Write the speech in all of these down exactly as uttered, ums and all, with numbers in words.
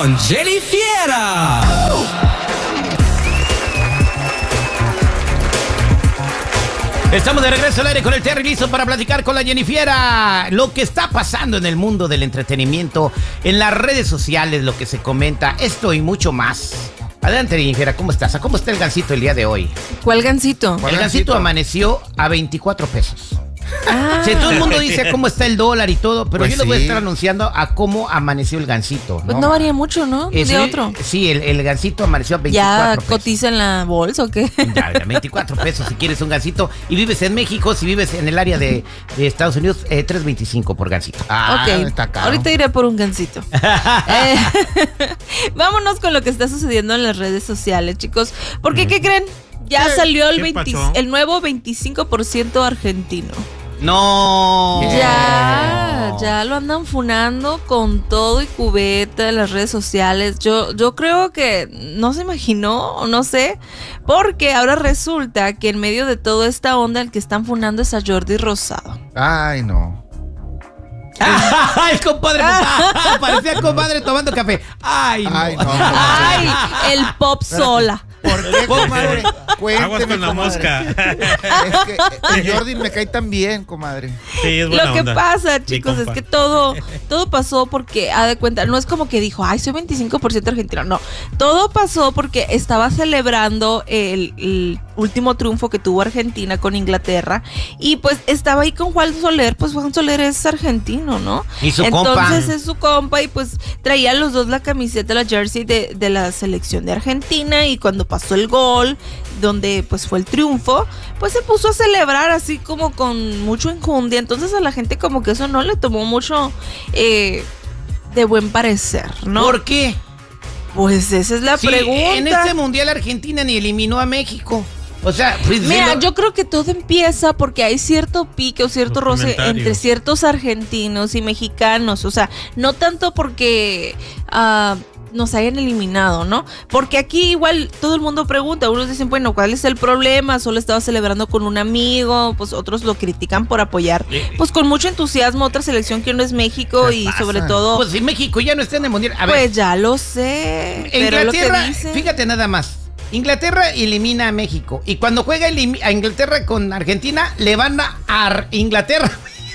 con Jenny Fiera. Estamos de regreso al aire con el Terry, listo para platicar con la Jenny Fiera. Lo que está pasando en el mundo del entretenimiento, en las redes sociales, lo que se comenta, esto y mucho más. Adelante, Jenny Fiera, ¿cómo estás? ¿Cómo está el gansito el día de hoy? ¿Cuál gansito? El gansito, gansito amaneció a veinticuatro pesos. Ah. Sí, todo el mundo dice cómo está el dólar y todo, pero pues yo les sí. voy a estar anunciando a cómo amaneció el gansito, ¿no? Pues no varía mucho, ¿no? Ese, de otro. Sí, el, el gansito amaneció a veinticuatro ¿Ya pesos. cotiza en la bolsa o qué? Ya, ya, veinticuatro pesos si quieres un gansito. Y vives en México, si vives en el área de, de Estados Unidos, eh, tres veinticinco por gansito. Ah, ok, está caro. ahorita iré por un gansito. eh, vámonos con lo que está sucediendo en las redes sociales, chicos. Porque, ¿qué creen? Ya ¿Qué? salió el, ¿Qué veinte, pasó? el nuevo veinticinco por ciento argentino. No. Ya, ya lo andan funando con todo y cubeta en las redes sociales. Yo, yo creo que no se imaginó, o no sé, porque ahora resulta que en medio de toda esta onda el que están funando es a Jordi Rosado. Ay, no. El compadre, parecía el compadre tomando café. Ay, no. Ay, no. Ay, el pop sola. ¿Por qué, comadre? Cuénteme, Aguas con la comadre. mosca. Es que el Jordi me cae tan bien, comadre. Sí, es buena Lo que onda. pasa, Mi chicos, es compa. que todo, todo pasó porque, haz de cuenta, no es como que dijo, ay, soy veinticinco por ciento argentino. No, todo pasó porque estaba celebrando el, el último triunfo que tuvo Argentina con Inglaterra y pues estaba ahí con Juan Soler, pues Juan Soler es argentino, ¿no? Y su Entonces compa. es su compa y pues traían los dos la camiseta, la jersey de, de la selección de Argentina y cuando pasó el gol, donde pues fue el triunfo, pues se puso a celebrar así como con mucho enjundia. Entonces a la gente como que eso no le tomó mucho eh, de buen parecer, ¿no? ¿Por qué? Pues esa es la Sí, pregunta. en este mundial Argentina ni eliminó a México. O sea, pues, Mira, lo- yo creo que todo empieza porque hay cierto pique o cierto Los roce comentarios. entre ciertos argentinos y mexicanos. O sea, no tanto porque ah, nos hayan eliminado, ¿no? Porque aquí igual todo el mundo pregunta. Unos dicen, bueno, ¿cuál es el problema? Solo estaba celebrando con un amigo. Pues otros lo critican por apoyar, pues con mucho entusiasmo, otra selección que no es México ¿Qué y pasa? sobre todo, pues si México ya no está en el mundial. A ver, pues ya lo sé. Pero lo que Inglaterra, dicen. fíjate nada más. Inglaterra elimina a México. Y cuando juega elim- a Inglaterra con Argentina, le van a Ar- Inglaterra.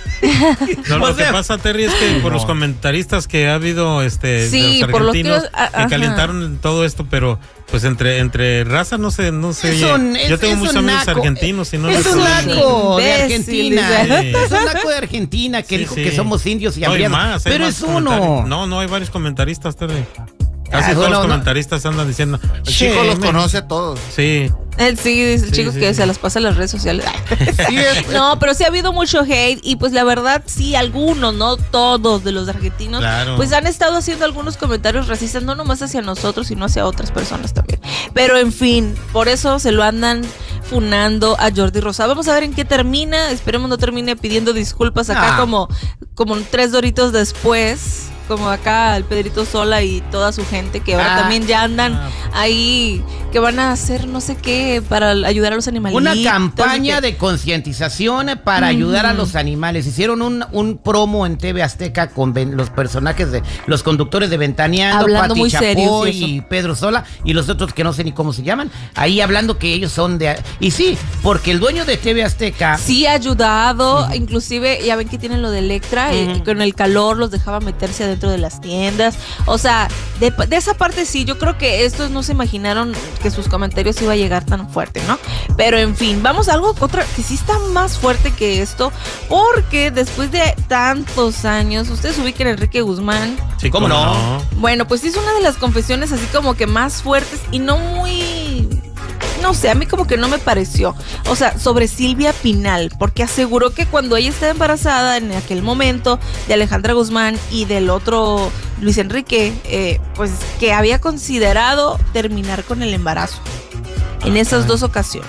No, O lo sea, que pasa, Terry, es que por no. los comentaristas que ha habido este, Sí, de los por lo que- argentinos a- que ajá. calentaron todo esto, pero pues entre entre raza no sé, no sé. Es oye, un- es- yo tengo es muchos un amigos naco. argentinos y no Es les un hablan. naco de Imbécil, Argentina. dice. Es un naco de Argentina que Sí, dijo sí. que somos indios y No, hay hambriados. más, hay Pero más es comentarios. uno. No, no, hay varios comentaristas, Terry. Casi Ah, todos bueno, los no. comentaristas andan diciendo. El "Che, chico los me-". conoce a todos. Sí. Él sí, dice el Sí, chico sí, que sí. se las pasa en las redes sociales. Sí, es- No, pero sí ha habido mucho hate y pues la verdad sí, algunos, no todos de los argentinos, Claro. pues han estado haciendo algunos comentarios racistas, no nomás hacia nosotros, sino hacia otras personas también. Pero en fin, por eso se lo andan funando a Jordi Rosado. Vamos a ver en qué termina, esperemos no termine pidiendo disculpas acá Ah. como, como tres doritos después. Como acá el Pedrito Sola y toda su gente que ahora Ah. también ya andan Ah. ahí, que van a hacer no sé qué para ayudar a los animalitos. Una y campaña que- de concientización para ayudar a los animales. Hicieron un, un promo en T V Azteca con ven- los personajes de los conductores de Ventaneando, Hablando Pati muy serios Chapoy y eso. y Pedro Sola y los otros que no sé ni cómo se llaman. Ahí hablando que ellos son de... Y sí, porque el dueño de T V Azteca... Sí, ha ayudado, inclusive ya ven que tienen lo de Electra, y Ujú. con el calor los dejaba meterse adentro de las tiendas. O sea, de, de esa parte sí, yo creo que estos no se imaginaron que sus comentarios iba a llegar tan fuerte, ¿no? Pero en fin, vamos a algo otra que sí está más fuerte que esto, porque después de tantos años, ustedes ubican a Enrique Guzmán. Sí, ¿Cómo no? Bueno, pues hizo una de las confesiones así como que más fuertes y no muy... No sé, a mí como que no me pareció. O sea, sobre Silvia Pinal, porque aseguró que cuando ella estaba embarazada en aquel momento de Alejandra Guzmán y del otro Luis Enrique, eh, pues que había considerado terminar con el embarazo en esas dos ocasiones.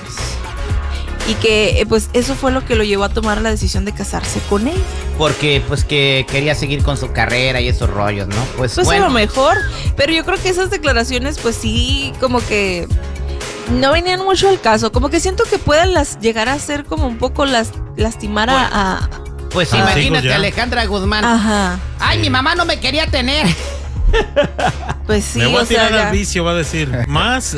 Y que eh, pues eso fue lo que lo llevó a tomar la decisión de casarse con él. Porque pues que quería seguir con su carrera y esos rollos, ¿no? Pues, Pues bueno. a lo mejor, pero yo creo que esas declaraciones pues sí, como que no venían mucho al caso, como que siento que puedan las llegar a ser como un poco las lastimar a, a- Pues Ah, imagínate, hijos ya. Alejandra Guzmán. ajá. Ay, mi mamá no me quería tener. Pues sí, Me voy o a tirar sea, ya- al vicio, va a decir. ¿Más?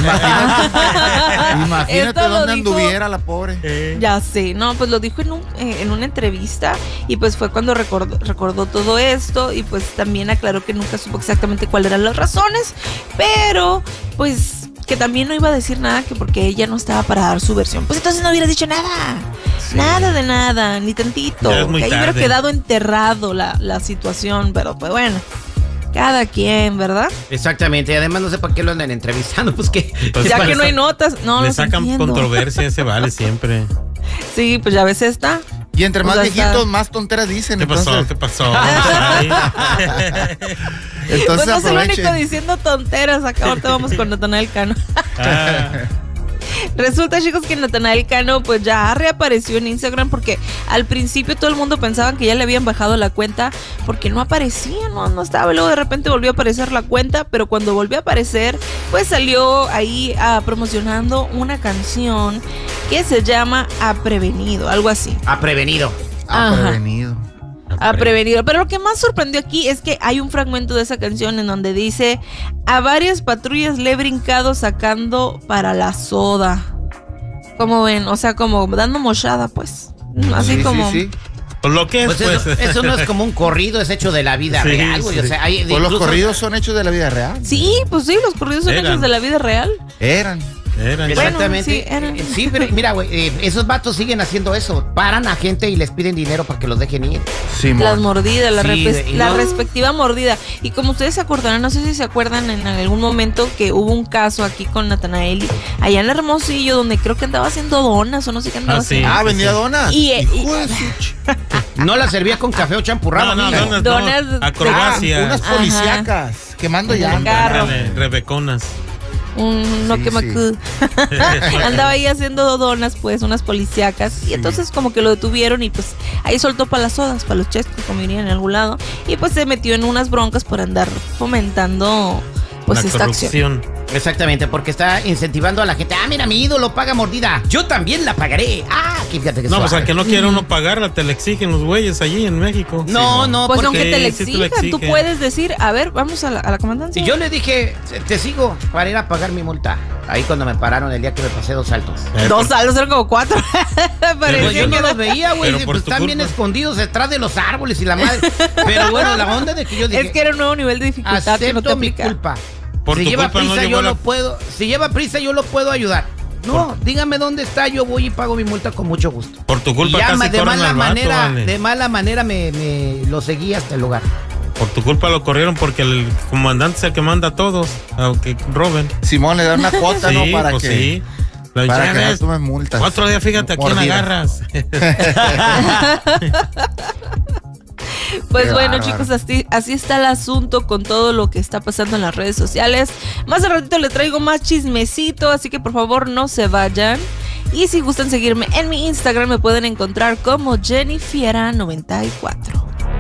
Imagínate Esto lo dónde dijo- anduviera la pobre. Eh, Ya sé, no, pues lo dijo en, un, eh, en una entrevista y pues fue cuando recordó, recordó todo esto y pues también aclaró que nunca supo exactamente cuáles eran las razones, pero pues que también no iba a decir nada que porque ella no estaba para dar su versión. Pues entonces no hubiera dicho nada, nada de nada, ni tantito, Ya es muy que ahí hubiera tarde. quedado enterrado la, la situación, pero pues bueno, cada quien, ¿verdad? Exactamente, y además no sé para qué lo andan entrevistando, pues que... Pues Ya para que no hay sa- notas, no Le los sacan entiendo. controversia, ese vale siempre. Sí, pues ya ves esta. Y entre más Pues ahí viejitos, está. más tonteras dicen. ¿Qué pasó? entonces, ¿Qué pasó? Ay. Entonces Pues no es el aprovechen. único diciendo tonteras. Acá ahorita vamos con Natanael Cano. Ah, Resulta, chicos, que Natanael Cano pues ya reapareció en Instagram porque al principio todo el mundo pensaba que ya le habían bajado la cuenta porque no aparecía, no, no estaba. Luego de repente volvió a aparecer la cuenta, pero cuando volvió a aparecer pues salió ahí ah, promocionando una canción que se llama A Prevenido, algo así. Ha prevenido. Ah, Ajá. prevenido. A Prevenido. Pero lo que más sorprendió aquí es que hay un fragmento de esa canción en donde dice: a varias patrullas le he brincado sacando para la soda. Como ven, o sea, como dando mochada, pues. Así Sí, como. sí, sí. pues lo que es, Pues eso, pues. eso no es como un corrido, es hecho de la vida Sí, real, güey. O sí. sea, hay, Pues los incluso- corridos son hechos de la vida real. Sí, pues sí, los corridos son Eran. hechos de la vida real. Eran. Eran- Bueno, Exactamente. sí, eran. Eh, Sí, pero mira, güey, eh, esos vatos siguen haciendo eso. Paran a gente y les piden dinero para que los dejen ir. Simón. Las mordidas, la, Sí, repe- y la no- respectiva mordida. Y como ustedes se acordarán, no sé si se acuerdan en algún momento que hubo un caso aquí con Natanael, allá en Hermosillo, donde creo que andaba haciendo donas o no sé qué andaba Ah, sí. haciendo. Ah, vendía donas. Y- Hijo y- de su ch- No la servía con café o champurrado. No, no, amigo. donas, Donas- no. Acrobacia. Ah, unas Ajá. policíacas quemando En el llantas. carro. Ándale, Rebeconas. Un no Sí, que sí. macu. Andaba ahí haciendo donas, pues, unas policíacas. Y entonces como que lo detuvieron y pues ahí soltó para las sodas, para los chescos, como dirían en algún lado. Y pues se metió en unas broncas por andar fomentando pues la esta acción. corrupción. Exactamente, porque está incentivando a la gente. Ah, mira, mi ídolo paga mordida. Yo también la pagaré. Ah, que fíjate que No, pues suave. al que no quiere uno pagarla, te la exigen los güeyes allí en México. No, no, Pues porque aunque te la sí te lo exijan, tú exigen. puedes decir, a ver, vamos a la, a la comandancia. si yo le dije, te sigo para ir a pagar mi multa. Ahí cuando me pararon el día que me pasé dos saltos. Eh, Dos por- saldos, eran como cuatro. Pues Parecía yo no que los era- veía, güey. Pero por Pues tu están bien culpa. escondidos detrás de los árboles y la madre. Pero bueno, la onda de que yo dije, Es que era un nuevo nivel de dificultad que no te acepto mi aplica. culpa. Por si tu lleva culpa no prisa, llegó yo la- lo puedo. Si lleva prisa, yo lo puedo ayudar. No, dígame dónde está, yo voy y pago mi multa con mucho gusto. Por tu culpa Y ya casi ma- de corren mala al vato, manera, vale. de mala manera me, me lo seguí hasta el lugar. Por tu culpa lo corrieron porque el comandante es el que manda a todos, aunque roben. Simón le da una cuota, Sí, ¿no? Para pues que, sí. La para que no Chávez, tomen multas. Otro día, fíjate, ¿a quién Mordida. agarras? Pues Qué bueno, bárbaro. chicos, así, así está el asunto con todo lo que está pasando en las redes sociales. Más de ratito le traigo más chismecito, así que por favor no se vayan. Y si gustan seguirme en mi Instagram, me pueden encontrar como Jennifiera noventa y cuatro.